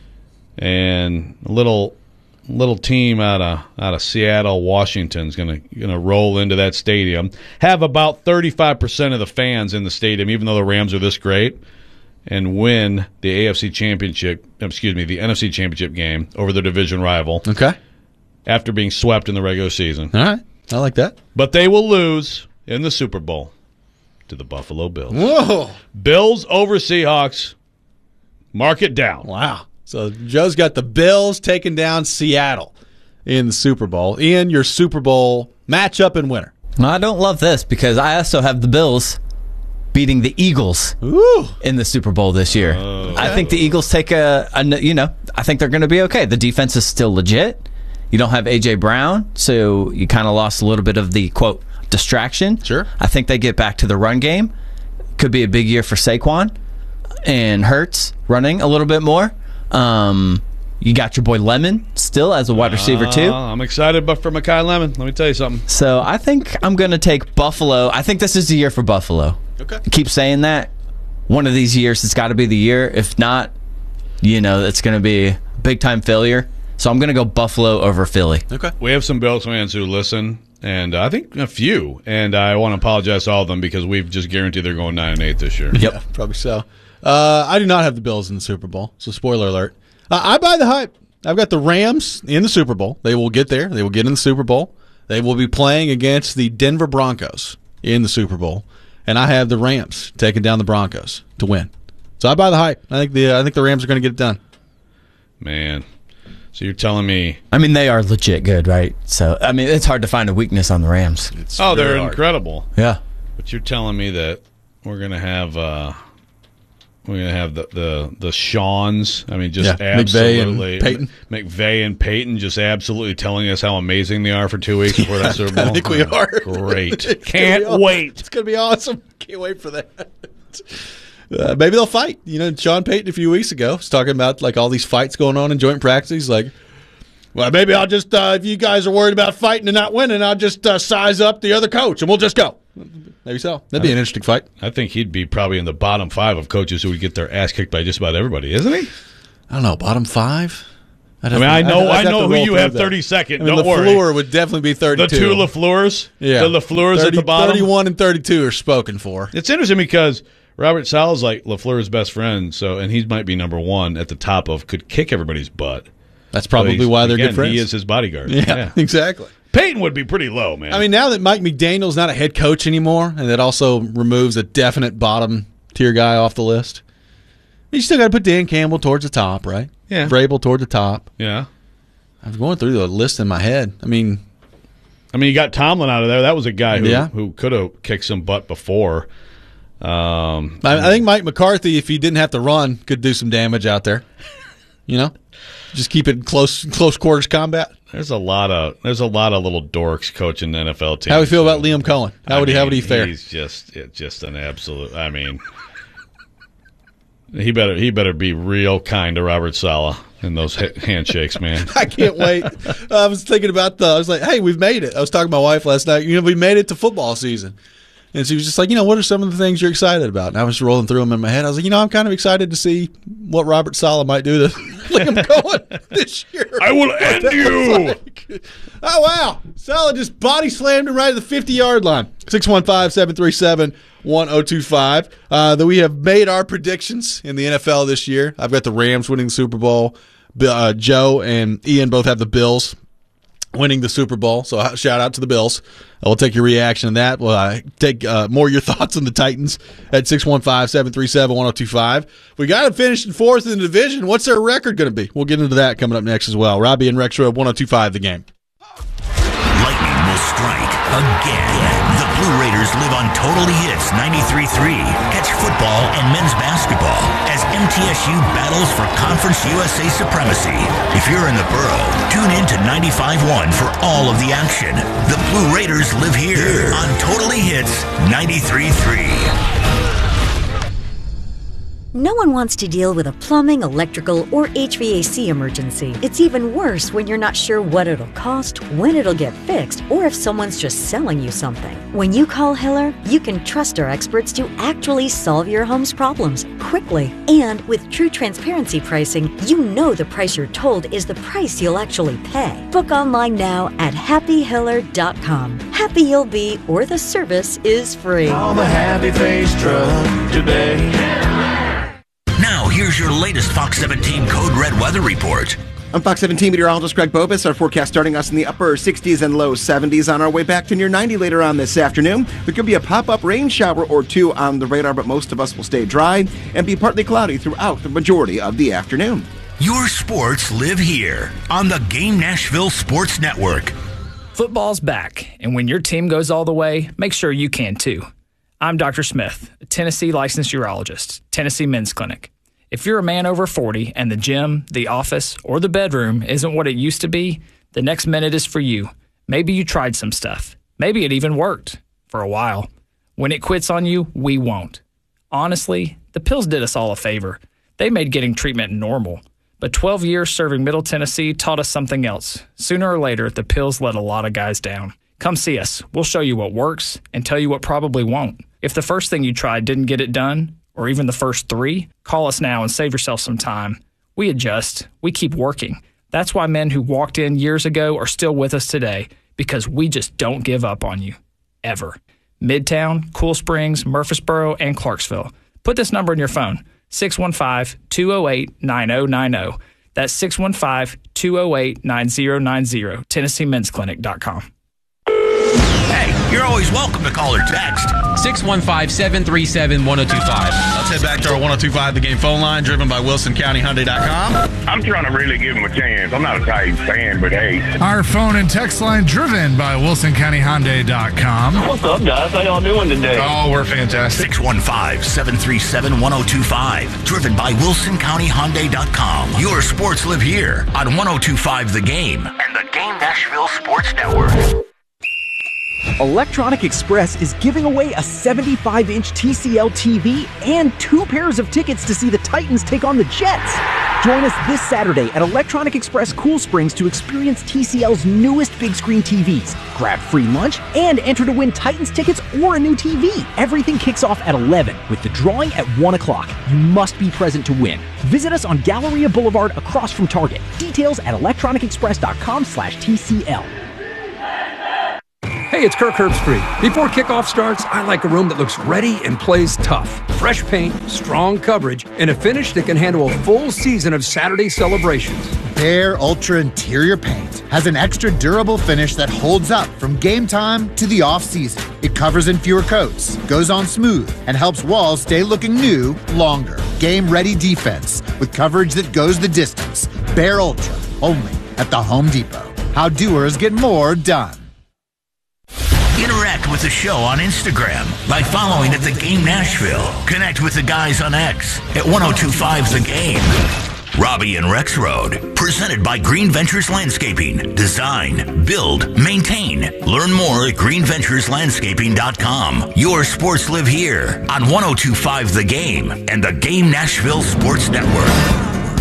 And a little little team out of out of Seattle, Washington is going to going to roll into that stadium. Have about thirty-five percent of the fans in the stadium, even though the Rams are this great, and win the A F C Championship. Excuse me, the N F C Championship game over the division rival. Okay. After being swept in the regular season. All right. I like that. But they will lose in the Super Bowl to the Buffalo Bills. Whoa. Bills over Seahawks. Mark it down. Wow. So Joe's got the Bills taking down Seattle in the Super Bowl. Ian, your Super Bowl matchup and winner. I don't love this because I also have the Bills beating the Eagles Ooh. in the Super Bowl this year. Oh. I think the Eagles take a, a, you know, I think they're going to be okay. The defense is still legit. You don't have A J Brown, so you kind of lost a little bit of the, quote, distraction. Sure. I think they get back to the run game. Could be a big year for Saquon and Hurts running a little bit more. Um, you got your boy Lemon still as a wide receiver too. Uh, I'm excited but for Mekhi Lemon. Let me tell you something. So I think I'm going to take Buffalo. I think this is the year for Buffalo. Okay. I keep saying that. One of these years, it's got to be the year. If not, you know, it's going to be a big-time failure. So I'm going to go Buffalo over Philly. Okay. We have some Bills fans who listen, and uh, I think a few. And I want to apologize to all of them because we've just guaranteed they're going nine and eight this year. Yep. Yeah, probably so. Uh, I do not have the Bills in the Super Bowl, so spoiler alert. Uh, I buy the hype. I've got the Rams in the Super Bowl. They will get there. They will get in the Super Bowl. They will be playing against the Denver Broncos in the Super Bowl, and I have the Rams taking down the Broncos to win. So I buy the hype. I think the I think the Rams are going to get it done. Man. So you're telling me... I mean, they are legit good, right? So, I mean, it's hard to find a weakness on the Rams. It's Oh, they're really hard. incredible. Yeah. But you're telling me that we're going to have... Uh, We're gonna have the the the Shawns. I mean, just Yeah, absolutely McVay and Peyton. McVay and Peyton just absolutely telling us how amazing they are for two weeks before that Super Bowl. I think we Oh, are. Great. It's Can't gonna be wait. It's going to be awesome. Can't wait for that. Uh, maybe they'll fight. You know, Sean Payton a few weeks ago was talking about like all these fights going on in joint practice. He's like, well, maybe I'll just, uh, if you guys are worried about fighting and not winning, I'll just uh, size up the other coach and we'll just go. Maybe so. That'd be an interesting fight. I think he'd be probably in the bottom five of coaches who would get their ass kicked by just about everybody, isn't he? I don't know, bottom five? I mean, I know, I know who you have thirty-second. I mean, Don't worry. LaFleur would definitely be thirty-two. The two LaFleurs? Yeah. The LaFleurs thirty, at the bottom? thirty-one and thirty-two are spoken for. It's interesting because Robert Saleh's like LaFleur's best friend, so and he might be number one at the top of could kick everybody's butt. That's probably So why they're again, good friends. He is his bodyguard. Yeah, Yeah. exactly. Peyton would be pretty low, man. I mean, now that Mike McDaniel's not a head coach anymore, and that also removes a definite bottom tier guy off the list, you still got to put Dan Campbell towards the top, right? Yeah. Vrabel toward the top. Yeah. I was going through the list in my head. I mean, I mean, you got Tomlin out of there. That was a guy who Yeah. who could have kicked some butt before. Um, I, I think Mike McCarthy, if he didn't have to run, could do some damage out there. You know, just keep it close, close quarters combat. There's a lot of there's a lot of little dorks coaching the N F L teams. How do we feel about Liam Cohen? How I would he? How mean, would he fare? He's just it, just an absolute. I mean, he better he better be real kind to Robert Saleh in those ha- handshakes, man. I can't wait. I was thinking about the. I was like, hey, we've made it. I was talking to my wife last night. You know, we made it to football season. And she was just like, you know, what are some of the things you're excited about? And I was rolling through them in my head. I was like, you know, I'm kind of excited to see what Robert Saleh might do to Liam Cohen this year. I will end you. Like, oh, wow. Saleh just body slammed him right at the fifty-yard line. six one five, seven three seven, one oh two five. Uh, that we have made our predictions in the N F L this year. I've got the Rams winning the Super Bowl. Uh, Joe and Ian both have the Bills winning the Super Bowl. So shout out to the Bills. We'll take your reaction to that. We'll uh, take uh, more of your thoughts on the Titans at six one five, seven three seven, one oh two five. We got them finished in fourth in the division. What's their record going to be? We'll get into that coming up next as well. Robbie and Rex Road, one oh two five The Game. Lightning will strike again. The Blue Raiders live on Totally Hits ninety-three point three. Catch football and men's basketball as M T S U battles for Conference U S A supremacy. If you're in the borough, tune in to ninety-five point one for all of the action. The Blue Raiders live here on Totally Hits ninety-three point three. No one wants to deal with a plumbing, electrical, or H V A C emergency. It's even worse when you're not sure what it'll cost, when it'll get fixed, or if someone's just selling you something. When you call Hiller, you can trust our experts to actually solve your home's problems quickly. And with true transparency pricing, you know the price you're told is the price you'll actually pay. Book online now at happy hiller dot com. Happy you'll be, or the service is free. Call the Happy Face Truck today. Now, here's your latest Fox seventeen Code Red weather report. I'm Fox seventeen meteorologist Greg Bobus. Our forecast starting us in the upper sixties and low seventies on our way back to near ninety later on this afternoon. There could be a pop-up rain shower or two on the radar, but most of us will stay dry and be partly cloudy throughout the majority of the afternoon. Your sports live here on the Game Nashville Sports Network. Football's back, and when your team goes all the way, make sure you can too. I'm Doctor Smith, a Tennessee licensed urologist, Tennessee Men's Clinic. If you're a man over forty and the gym, the office, or the bedroom isn't what it used to be, the next minute is for you. Maybe you tried some stuff. Maybe it even worked for a while. When it quits on you, we won't. Honestly, the pills did us all a favor. They made getting treatment normal. But twelve years serving Middle Tennessee taught us something else. Sooner or later, the pills let a lot of guys down. Come see us. We'll show you what works and tell you what probably won't. If the first thing you tried didn't get it done, or even the first three, call us now and save yourself some time. We adjust. We keep working. That's why men who walked in years ago are still with us today, because we just don't give up on you. Ever. Midtown, Cool Springs, Murfreesboro, and Clarksville. Put this number in your phone, six one five, two oh eight, nine oh nine oh. That's six one five, two oh eight, nine oh nine oh, Tennessee Men's Clinic dot com. Hey, you're always welcome to call or text. six one five, seven three seven, one oh two five. Let's head back to our one oh two five The Game phone line, driven by Wilson County Hyundai dot com. I'm trying to really give him a chance. I'm not a Titans fan, but hey. Our phone and text line driven by Wilson County Hyundai dot com. What's up, guys? How y'all doing today? Oh, we're fantastic. six one five, seven three seven, one oh two five. Driven by Wilson County Hyundai dot com. Your sports live here on one oh two five The Game and the Game Nashville Sports Network. Electronic Express is giving away a seventy-five inch T C L T V and two pairs of tickets to see the Titans take on the Jets. Join us this Saturday at Electronic Express Cool Springs to experience T C L's newest big screen T Vs. Grab free lunch and enter to win Titans tickets or a new T V. Everything kicks off at eleven with the drawing at one o'clock. You must be present to win. Visit us on Galleria Boulevard across from Target. Details at electronic express dot com slash T C L. Hey, it's Kirk Herbstreit. Before kickoff starts, I like a room that looks ready and plays tough. Fresh paint, strong coverage, and a finish that can handle a full season of Saturday celebrations. Behr Ultra Interior Paint has an extra durable finish that holds up from game time to the off-season. It covers in fewer coats, goes on smooth, and helps walls stay looking new longer. Game-ready defense with coverage that goes the distance. Behr Ultra, only at the Home Depot. How doers get more done. Interact with the show on Instagram by following at The Game Nashville. Connect with the guys on X at one oh two five The Game. Robbie and Rex Road, presented by Green Ventures Landscaping. Design, build, maintain. Learn more at green ventures landscaping dot com. Your sports live here on one oh two five The Game and the Game Nashville Sports Network.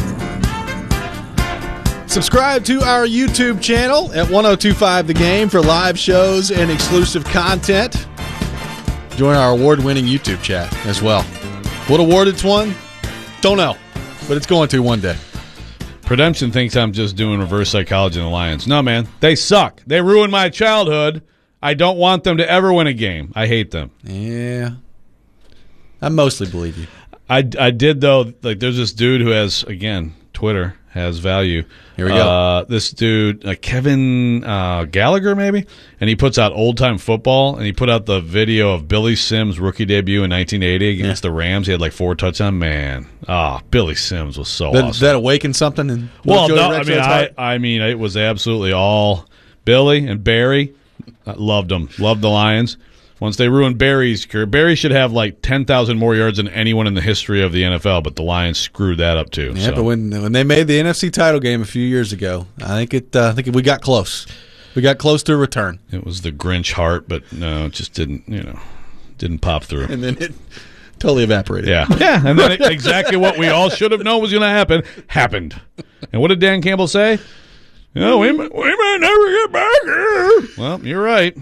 Subscribe to our YouTube channel at one oh two five The Game for live shows and exclusive content. Join our award-winning YouTube chat as well. What award it's won? Don't know, but it's going to one day. Redemption thinks I'm just doing reverse psychology in the Lions. No, man. They suck. They ruined my childhood. I don't want them to ever win a game. I hate them. Yeah. I mostly believe you. I, I did, though. Like, there's this dude who has, again, Twitter has value. Here we go. Uh, this dude, uh, Kevin uh, Gallagher, maybe? And he puts out old-time football, and he put out the video of Billy Sims' rookie debut in nineteen eighty against yeah. the Rams. He had like four touchdowns. Man, ah, oh, Billy Sims was so that, awesome. That awakened something? In well, no, I mean, I, I mean, it was absolutely all Billy and Barry. I loved them. Loved the Lions. Once they ruined Barry's career, Barry should have like ten thousand more yards than anyone in the history of the N F L, but the Lions screwed that up too. Yeah, so. but when when they made the N F C title game a few years ago, I think it. Uh, I think we got close. We got close to a return. It was the Grinch heart, but no, it just didn't. You know, didn't pop through. And then it totally evaporated. Yeah, yeah. And then it, exactly what we all should have known was going to happen happened. And what did Dan Campbell say? Oh, we may, we may never get back here. Well, you're right.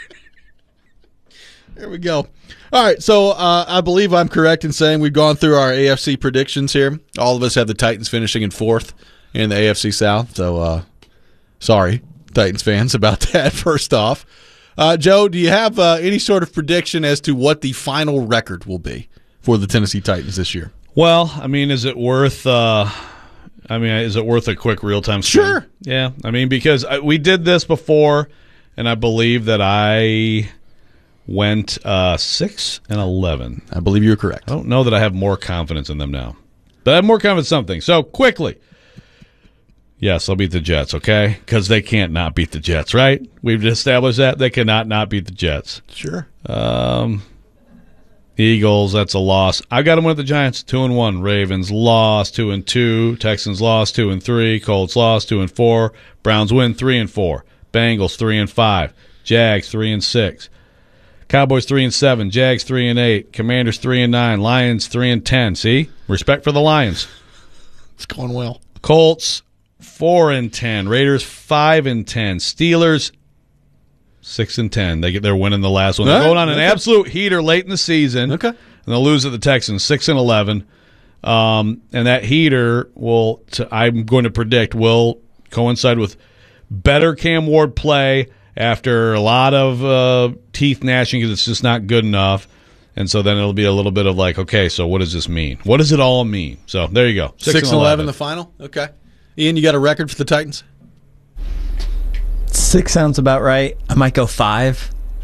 There we go. All right, so uh, I believe I'm correct in saying we've gone through our A F C predictions here. All of us have the Titans finishing in fourth in the A F C South, so uh, sorry, Titans fans, about that first off. Uh, Joe, do you have uh, any sort of prediction as to what the final record will be for the Tennessee Titans this year? Well, I mean, is it worth uh, – I mean, is it worth a quick real-time spin? Sure. Yeah, I mean, because I, we did this before, and I believe that I – went uh, six and eleven. I believe you're correct. I don't know that I have more confidence in them now, but I have more confidence in something. So quickly, yes, they'll beat the Jets. Okay, because they can't not beat the Jets, right? We've established that they cannot not beat the Jets. Sure. Um, Eagles, that's a loss. I got them with the Giants, two and one. Ravens lost, two and two. Texans lost, two and three. Colts lost, two and four. Browns win, three and four. Bengals, three and five. Jags, three and six. Cowboys three and seven, Jags three and eight, Commanders three and nine, Lions three and ten. See, respect for the Lions. It's going well. Colts four and ten, Raiders five and ten, Steelers six and ten. They get they're winning the last one. They're going on an okay. absolute heater late in the season. Okay, and they'll lose at the Texans six and eleven. Um, and that heater will, to, I'm going to predict, will coincide with better Cam Ward play. After a lot of uh, teeth gnashing because it's just not good enough. And so then it'll be a little bit of like, okay, so what does this mean? What does it all mean? So there you go. six and eleven the final? Okay. Ian, you got a record for the Titans? Six sounds about right. I might go five.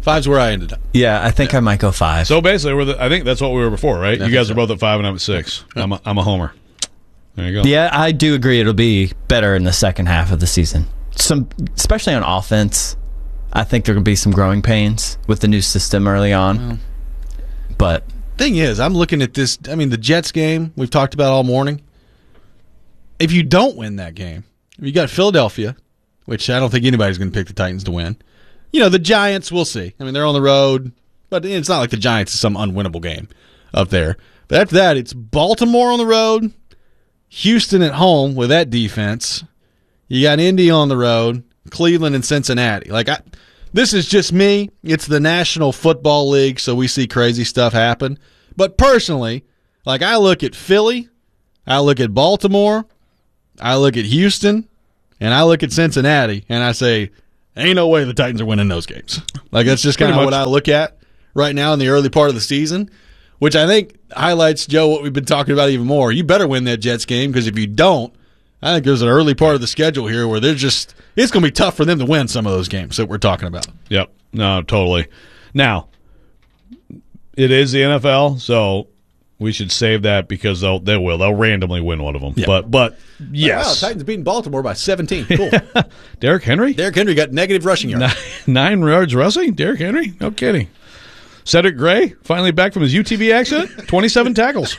Five's where I ended up. Yeah, I think yeah. I might go five. So basically, we're the, I think that's what we were before, right? I you guys so. are both at five, and I'm at six. I'm a, I'm a homer. There you go. Yeah, I do agree it'll be better in the second half of the season. Some, especially on offense. I think there will be some growing pains with the new system early on. Well, but thing is, I'm looking at this. I mean, the Jets game we've talked about all morning. If you don't win that game, you got Philadelphia, which I don't think anybody's going to pick the Titans to win. You know, the Giants, we'll see. I mean, they're on the road, but it's not like the Giants is some unwinnable game up there. But after that, it's Baltimore on the road, Houston at home with that defense. You got Indy on the road, Cleveland and Cincinnati. Like, I, this is just me. It's the National Football League, so we see crazy stuff happen. But personally, like, I look at Philly, I look at Baltimore, I look at Houston, and I look at Cincinnati, and I say, ain't no way the Titans are winning those games. Like, that's just kind of what I look at right now in the early part of the season, which I think highlights, Joe, what we've been talking about even more. You better win that Jets game, because if you don't, I think there's an early part of the schedule here where they're just – it's going to be tough for them to win some of those games that we're talking about. Yep. No, totally. Now, it is the N F L, so we should save that because they'll, they will. They'll randomly win one of them. Yep. But, but yes. Wow, Titans beating Baltimore by seventeen. Cool. Derrick Henry? Derrick Henry got negative rushing yards. Nine, nine yards rushing? Derrick Henry? No kidding. Cedric Gray, finally back from his U T V accident, twenty-seven tackles.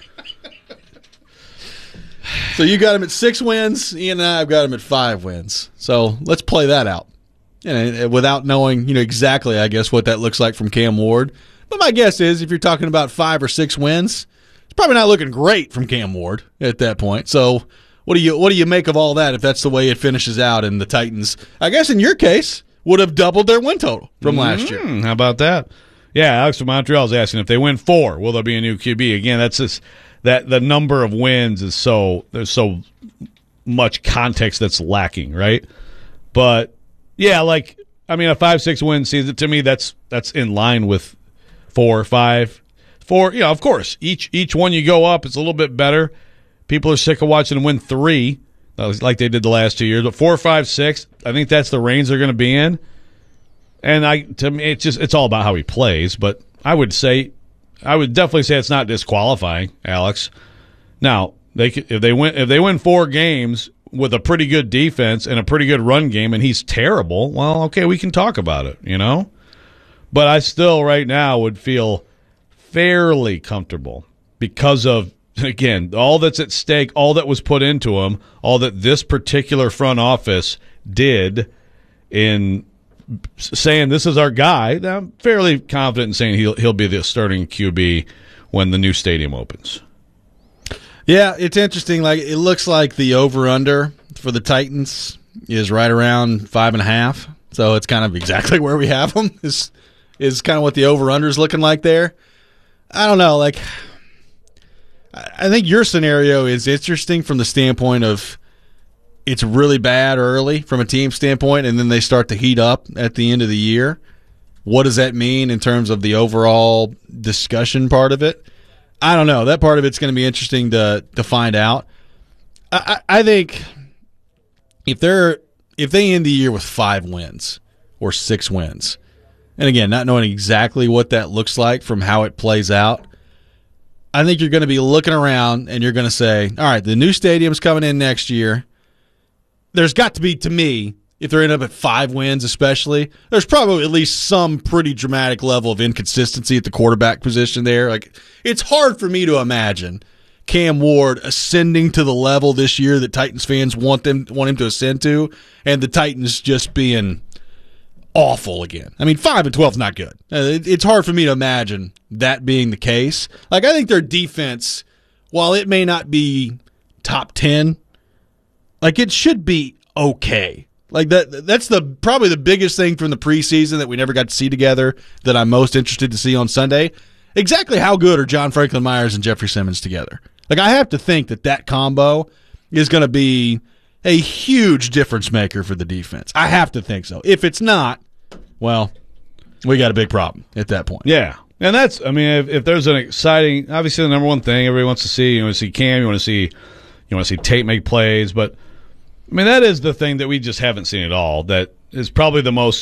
So you got him at six wins. Ian and I have got him at five wins. So let's play that out. And without knowing, you know, exactly, I guess, what that looks like from Cam Ward. But my guess is if you're talking about five or six wins, it's probably not looking great from Cam Ward at that point. So what do you what do you make of all that if that's the way it finishes out and the Titans, I guess in your case, would have doubled their win total from last year? Mm, how about that? Yeah, Alex from Montreal is asking if they win four, will there be a new Q B? Again, that's just that the number of wins is so there's so much context that's lacking, right? But yeah, like I mean, a five six win season to me that's that's in line with four five four. You know, of course, each each one you go up, it's a little bit better. People are sick of watching them win three, like they did the last two years. But four, five, six, I think that's the range they're going to be in. And I, to me, it's just it's all about how he plays. But I would say, I would definitely say it's not disqualifying, Alex. Now, they if they win if they win four games with a pretty good defense and a pretty good run game, and he's terrible, well, okay, we can talk about it, you know. But I still, right now, would feel fairly comfortable because of, again, all that's at stake, all that was put into him, all that this particular front office did in saying this is our guy. I'm fairly confident in saying he'll he'll be the starting Q B when the new stadium opens. Yeah, it's interesting. Like it looks like the over/under for the Titans is right around five and a half. So it's kind of exactly where we have them. Is is kind of what the over/under is looking like there. I don't know. Like I think your scenario is interesting from the standpoint of it's really bad early from a team standpoint, and then they start to heat up at the end of the year. What does that mean in terms of the overall discussion part of it? I don't know. That part of it's going to be interesting to to find out. I, I, I think if they're if they end the year with five wins or six wins, and again, not knowing exactly what that looks like from how it plays out, I think you're going to be looking around and you're going to say, all right, the new stadium's coming in next year. There's got to be, to me, if they're ending up at five wins especially, there's probably at least some pretty dramatic level of inconsistency at the quarterback position there. Like, it's hard for me to imagine Cam Ward ascending to the level this year that Titans fans want them want him to ascend to, and the Titans just being awful again. I mean, five and twelve is not good. It's hard for me to imagine that being the case. Like, I think their defense, while it may not be top ten, like it should be okay. Like that that's the probably the biggest thing from the preseason that we never got to see together that I'm most interested to see on Sunday. Exactly how good are John Franklin Myers and Jeffrey Simmons together? Like, I have to think that that combo is going to be a huge difference maker for the defense. I have to think so. If it's not, well, we got a big problem at that point. Yeah. And that's, I mean, if, if there's an exciting, obviously the number one thing everybody wants to see, you want to see Cam, you want to see, you want to see Tate make plays, but I mean, that is the thing that we just haven't seen at all. That is probably the most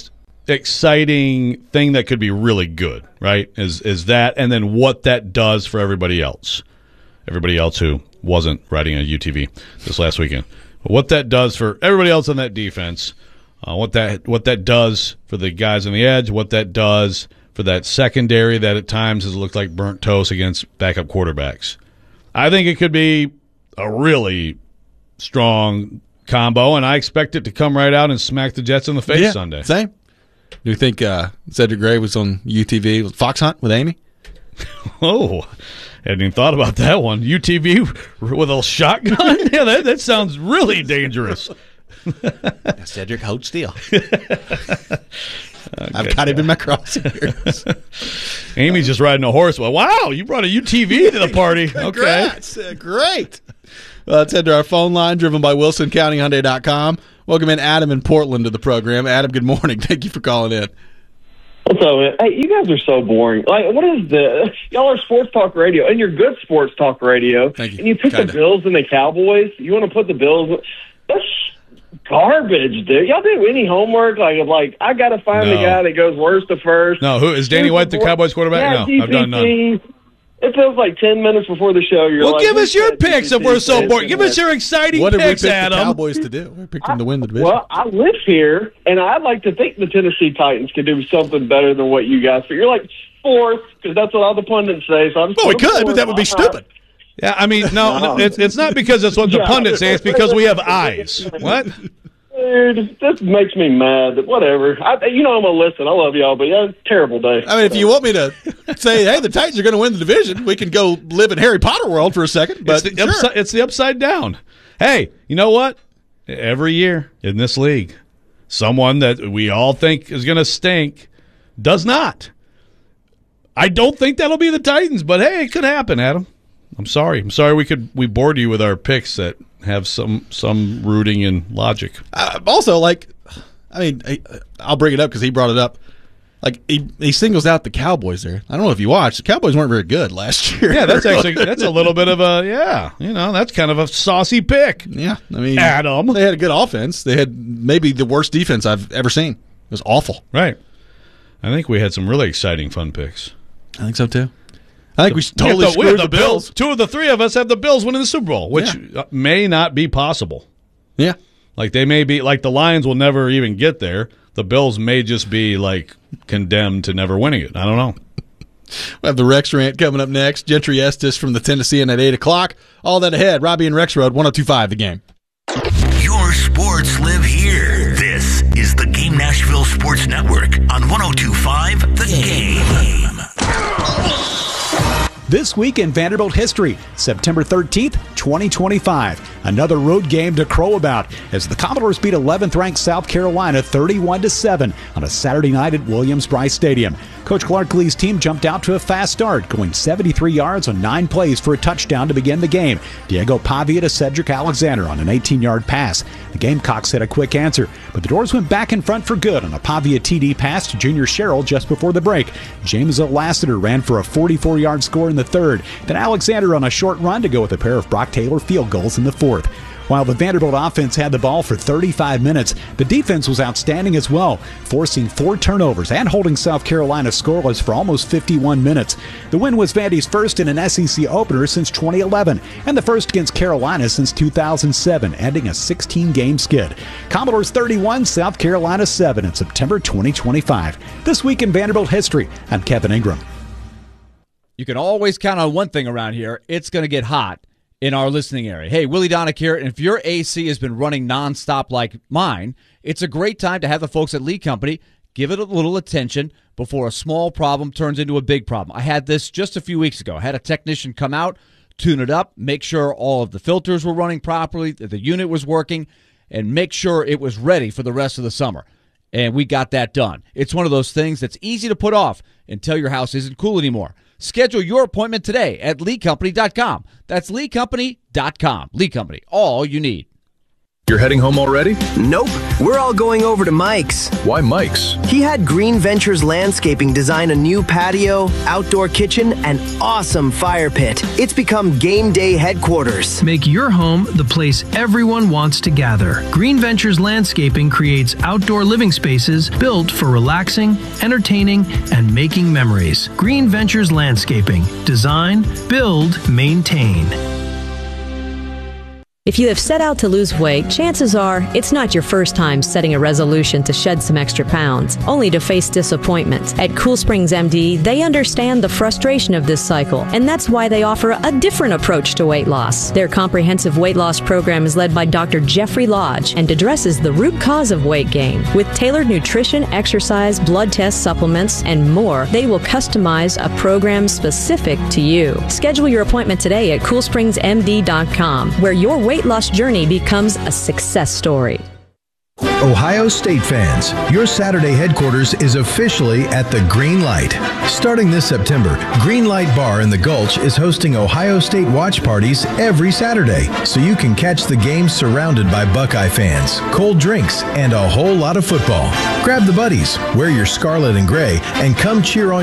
exciting thing that could be really good, right? Is is that, and then what that does for everybody else. Everybody else who wasn't riding on U T V this last weekend. But what that does for everybody else on that defense, uh, what that what that does for the guys on the edge, what that does for that secondary that at times has looked like burnt toast against backup quarterbacks. I think it could be a really strong combo, and I expect it to come right out and smack the Jets in the face yeah, Sunday. Same. Do you think uh, Cedric Gray was on U T V with Fox Hunt with Amy? Oh, hadn't even thought about that one. U T V with a shotgun? Yeah, that, that sounds really dangerous. Cedric holds still. Okay. I've got him in my crosshairs. Amy's just riding a horse. Well, wow, you brought a U T V to the party. Congrats. Okay. Uh, great. Uh, let's head to our phone line, driven by Wilson County Hyundai dot com. Welcome in Adam in Portland to the program. Adam, good morning. Thank you for calling in. What's up, man? Hey, you guys are so boring. Like, what is this? Y'all are sports talk radio, and you're good sports talk radio. Thank you. And you pick Kinda. the Bills and the Cowboys. You want to put the Bills? That's garbage, dude. Y'all do any homework? Like, like I got to find No. the guy that goes worst to first. No, who is Danny White, the Cowboys quarterback? Yeah, No, I've done none. G P T. It feels like ten minutes before the show. You're Well, like, give us your "Who's that picks G P if T we're so fan?" bored. Give us your exciting What did we picks, pick Adam. the Cowboys to do? We picked them to win the division. Well, I live here, and I'd like to think the Tennessee Titans could do something better than what you guys. But you're like fourth, because that's what all the pundits say. So I'm well, we could, but that would be stupid. Yeah, I mean, no, no it's, it's not because that's what the Yeah. pundits say. It's because we have eyes. What? Dude, this makes me mad. Whatever. I, you know I'm going to listen. I love y'all, but yeah, terrible day. I mean, if you want me to say, hey, the Titans are going to win the division, we can go live in Harry Potter world for a second. But it's, the sure. upside, it's the upside down. Hey, you know what? Every year in this league, someone that we all think is going to stink does not. I don't think that'll be the Titans, but hey, it could happen, Adam. I'm sorry. I'm sorry we could we bored you with our picks that have some some rooting and logic. Uh, also, like, I mean, I, I'll bring it up because he brought it up. Like, he, he singles out the Cowboys there. I don't know if you watched. The Cowboys weren't very good last year. Yeah, that's actually that's a little bit of a yeah. You know, that's kind of a saucy pick. Yeah, I mean, Adam. They had a good offense. They had maybe the worst defense I've ever seen. It was awful. Right. I think we had some really exciting fun picks. I think so too. I think we totally we have the, we screwed have the, the Bills. Bills. Two of the three of us have the Bills winning the Super Bowl, which Yeah. may not be possible. Yeah. Like they may be like the Lions will never even get there. The Bills may just be like condemned to never winning it. I don't know. We have the Rex Rant coming up next. Gentry Estes from the Tennessee and at eight o'clock. All that ahead. Robbie and Rex Road, one oh two point five The Game. Your sports live here. This is the Game Nashville Sports Network on one oh two point five The Game. This week in Vanderbilt history, September thirteenth, twenty twenty-five. Another road game to crow about as the Commodores beat eleventh-ranked South Carolina thirty-one to seven on a Saturday night at Williams-Brice Stadium. Coach Clark Lee's team jumped out to a fast start, going seventy-three yards on nine plays for a touchdown to begin the game. Diego Pavia to Cedric Alexander on an eighteen-yard pass. The Gamecocks had a quick answer, but the Doors went back in front for good on a Pavia T D pass to Junior Sherrill just before the break. James Lassiter ran for a forty-four-yard score in the third, then Alexander on a short run to go with a pair of Brock Taylor field goals in the fourth. While the Vanderbilt offense had the ball for thirty-five minutes, the defense was outstanding as well, forcing four turnovers and holding South Carolina scoreless for almost fifty-one minutes. The win was Vandy's first in an S E C opener since twenty eleven, and the first against Carolina since two thousand seven, ending a sixteen-game skid. Commodores thirty-one, South Carolina seven in September twenty twenty-five. This week in Vanderbilt history, I'm Kevin Ingram. You can always count on one thing around here. It's going to get hot in our listening area. Hey, Willie Donick here, and if your A C has been running nonstop like mine, it's a great time to have the folks at Lee Company give it a little attention before a small problem turns into a big problem. I had this just a few weeks ago. I had a technician come out, tune it up, make sure all of the filters were running properly, that the unit was working, and make sure it was ready for the rest of the summer. And we got that done. It's one of those things that's easy to put off until your house isn't cool anymore. Schedule your appointment today at lee company dot com. That's lee company dot com. Lee Company, all you need. You're heading home already? Nope. We're all going over to Mike's. Why Mike's? He had Green Ventures Landscaping design a new patio, outdoor kitchen, and awesome fire pit. It's become game day headquarters. Make your home the place everyone wants to gather. Green Ventures Landscaping creates outdoor living spaces built for relaxing, entertaining, and making memories. Green Ventures Landscaping. Design, build, maintain. If you have set out to lose weight, chances are it's not your first time setting a resolution to shed some extra pounds, only to face disappointment. At Cool Springs M D, they understand the frustration of this cycle, and that's why they offer a different approach to weight loss. Their comprehensive weight loss program is led by Doctor Jeffrey Lodge and addresses the root cause of weight gain. With tailored nutrition, exercise, blood tests, supplements, and more, they will customize a program specific to you. Schedule your appointment today at cool springs m d dot com, where your weight weight loss journey becomes a success story. Ohio State fans, your Saturday headquarters is officially at the Green Light. Starting this September, Green Light Bar in the Gulch is hosting Ohio State watch parties every Saturday, so you can catch the game surrounded by Buckeye fans, cold drinks, and a whole lot of football. Grab the buddies, wear your scarlet and gray, and come cheer on